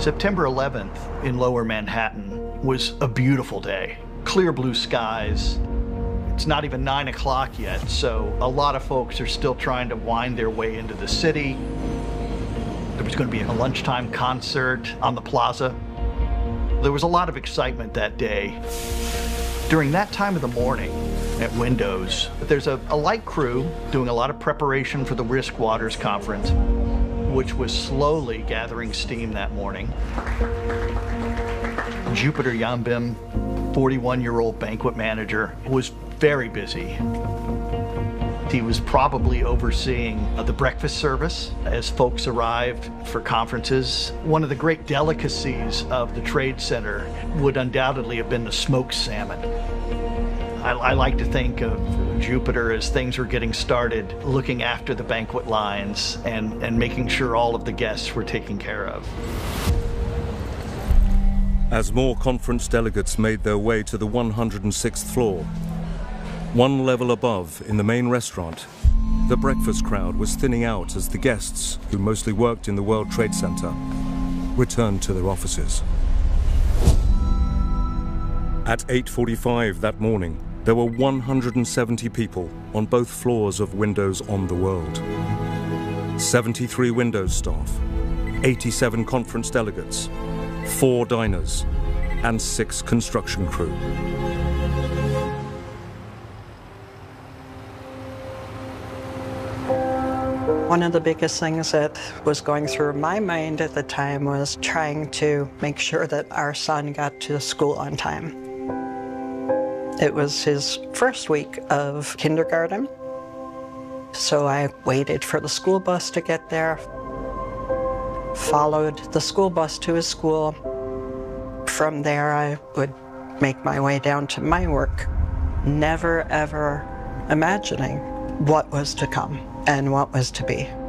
September 11th in Lower Manhattan was a beautiful day. Clear blue skies. It's not even 9 o'clock yet, so a lot of folks are still trying to wind their way into the city. There was going to be a lunchtime concert on the plaza. There was a lot of excitement that day. During that time of the morning at Windows, there's a light crew doing a lot of preparation for the Risk Waters Conference, which was slowly gathering steam that morning. Jupiter Yambim, 41-year-old banquet manager, was very busy. He was probably overseeing the breakfast service as folks arrived for conferences. One of the great delicacies of the Trade Center would undoubtedly have been the smoked salmon. I like to think of Jupiter as things were getting started, looking after the banquet lines and making sure all of the guests were taken care of. As more conference delegates made their way to the 106th floor, one level above in the main restaurant, the breakfast crowd was thinning out as the guests, who mostly worked in the World Trade Center, returned to their offices. At 8:45 that morning, there were 170 people on both floors of Windows on the World. 73 Windows staff, 87 conference delegates, 4 diners, and 6 construction crew. One of the biggest things that was going through my mind at the time was trying to make sure that our son got to school on time. It was his first week of kindergarten, so I waited for the school bus to get there, followed the school bus to his school. From there, I would make my way down to my work, never ever imagining what was to come and what was to be.